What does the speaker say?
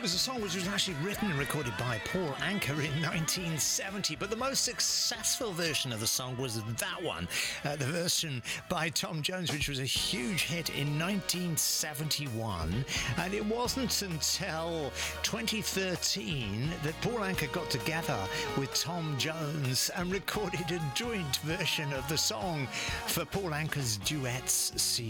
It was a song which was actually written and recorded by Paul Anka in 1970, but the most successful version of the song was that one, the version by Tom Jones, which was a huge hit in 1971. And it wasn't until 2013 that Paul Anka got together with Tom Jones and recorded a joint version of the song for Paul Anka's Duets CD.